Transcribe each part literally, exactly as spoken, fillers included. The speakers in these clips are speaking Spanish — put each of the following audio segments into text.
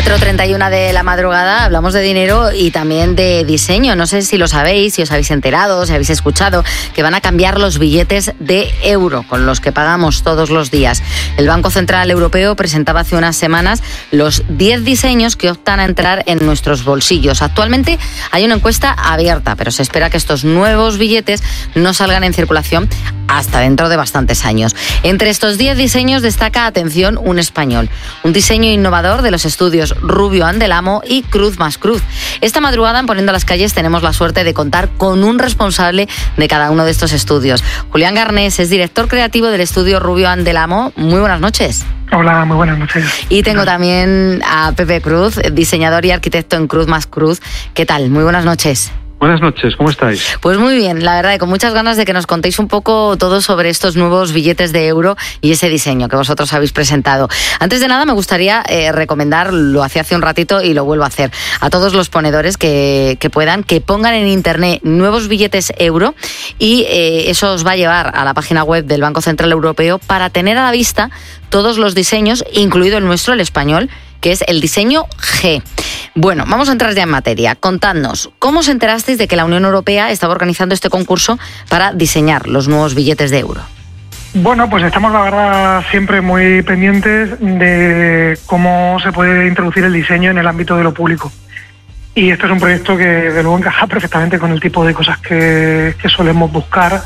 cuatro treinta y una de la madrugada, hablamos de dinero y también de diseño. No sé si lo sabéis, si os habéis enterado, si habéis escuchado, que van a cambiar los billetes de euro con los que pagamos todos los días. El Banco Central Europeo presentaba hace unas semanas los diez diseños que optan a entrar en nuestros bolsillos. Actualmente hay una encuesta abierta, pero se espera que estos nuevos billetes no salgan en circulación hasta dentro de bastantes años. Entre estos diez diseños destaca, atención, un español. Un diseño innovador de los estudios Rubio and Del Amo y Cruz más Cruz. Esta madrugada en Poniendo las Calles tenemos la suerte de contar con un responsable de cada uno de estos estudios. Julián Garnés es director creativo del estudio Rubio and Del Amo. Muy buenas noches. Hola, muy buenas noches. Y tengo también a Pepe Cruz, diseñador y arquitecto en Cruz más Cruz. ¿Qué tal? Muy buenas noches. Buenas noches, ¿cómo estáis? Pues muy bien, la verdad, y con muchas ganas de que nos contéis un poco todo sobre estos nuevos billetes de euro y ese diseño que vosotros habéis presentado. Antes de nada, me gustaría eh, recomendar, lo hacía hace un ratito y lo vuelvo a hacer, a todos los ponedores que, que puedan, que pongan en internet nuevos billetes euro y eh, eso os va a llevar a la página web del Banco Central Europeo para tener a la vista todos los diseños, incluido el nuestro, el español, que es el diseño G. Bueno, vamos a entrar ya en materia. Contadnos, ¿cómo os enterasteis de que la Unión Europea estaba organizando este concurso para diseñar los nuevos billetes de euro? Bueno, pues estamos, la verdad, siempre muy pendientes de cómo se puede introducir el diseño en el ámbito de lo público. Y esto es un proyecto que, de luego, encaja perfectamente con el tipo de cosas que, que solemos buscar.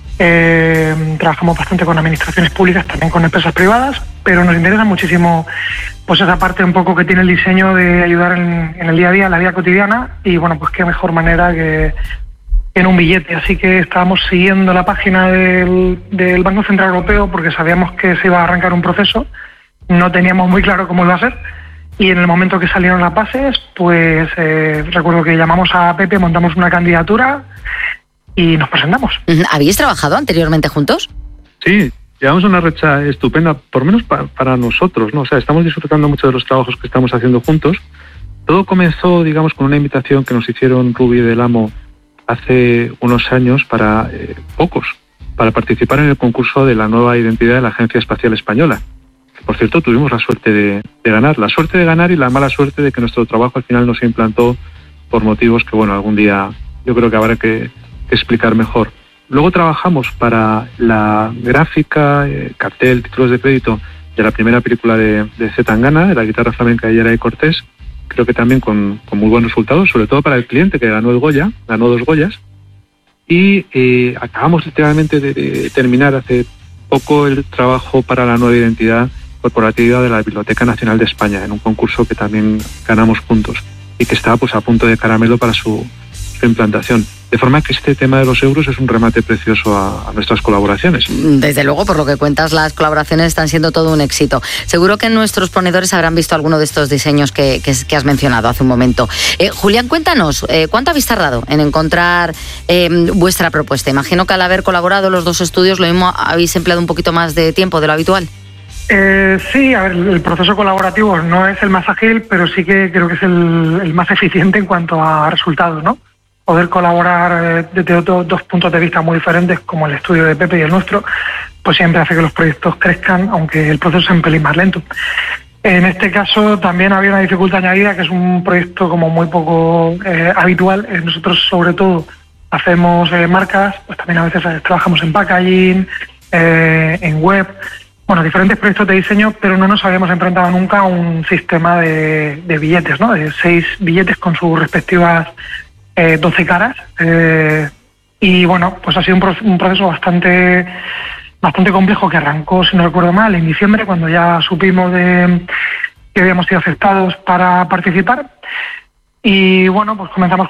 Eh, trabajamos bastante con administraciones públicas, también con empresas privadas, pero nos interesa muchísimo pues esa parte un poco que tiene el diseño de ayudar en, en el día a día, en la vida cotidiana, y bueno, pues qué mejor manera que en un billete. Así que estábamos siguiendo la página del, del Banco Central Europeo porque sabíamos que se iba a arrancar un proceso, no teníamos muy claro cómo iba a ser, y en el momento que salieron las bases, pues eh, recuerdo que llamamos a Pepe, montamos una candidatura y nos presentamos. ¿Habéis trabajado anteriormente juntos? Sí, llevamos una racha estupenda, por lo menos pa- para nosotros, ¿no? O sea, estamos disfrutando mucho de los trabajos que estamos haciendo juntos. Todo comenzó, digamos, con una invitación que nos hicieron Rubio y Del Amo hace unos años para eh, pocos, para participar en el concurso de la nueva identidad de la Agencia Espacial Española. Que, por cierto, tuvimos la suerte de, de ganar. La suerte de ganar y la mala suerte de que nuestro trabajo al final no se implantó por motivos que, bueno, algún día yo creo que habrá que explicar mejor. Luego trabajamos para la gráfica, eh, cartel, títulos de crédito de la primera película de, de Z Tangana, de la guitarra flamenca de Yeray Cortés, creo que también con, con muy buenos resultados, sobre todo para el cliente que ganó el Goya, ganó dos Goyas, y eh, acabamos literalmente de, de terminar hace poco el trabajo para la nueva identidad corporativa de la Biblioteca Nacional de España, en un concurso que también ganamos juntos y que está pues a punto de caramelo para su, su implantación. De forma que este tema de los euros es un remate precioso a, a nuestras colaboraciones. Desde luego, por lo que cuentas, las colaboraciones están siendo todo un éxito. Seguro que nuestros ponedores habrán visto alguno de estos diseños que, que, que has mencionado hace un momento. Eh, Julián, cuéntanos, eh, ¿cuánto habéis tardado en encontrar eh, vuestra propuesta? Imagino que al haber colaborado los dos estudios, lo mismo habéis empleado un poquito más de tiempo de lo habitual. Eh, sí, a ver, el proceso colaborativo no es el más ágil, pero sí que creo que es el, el más eficiente en cuanto a resultados, ¿no? Poder colaborar desde otros dos puntos de vista muy diferentes, como el estudio de Pepe y el nuestro, pues siempre hace que los proyectos crezcan, aunque el proceso sea un pelín más lento. En este caso también había una dificultad añadida, que es un proyecto como muy poco eh, habitual. Eh, nosotros, sobre todo, hacemos eh, marcas, pues también a veces eh, trabajamos en packaging, eh, en web, bueno, diferentes proyectos de diseño, pero no nos habíamos enfrentado nunca a un sistema de, de billetes, ¿no? De seis billetes con sus respectivas Eh, doce caras, eh, y bueno, pues ha sido un, pro- un proceso bastante bastante complejo que arrancó, si no recuerdo mal, en diciembre, cuando ya supimos de que habíamos sido aceptados para participar. Y bueno, pues comenzamos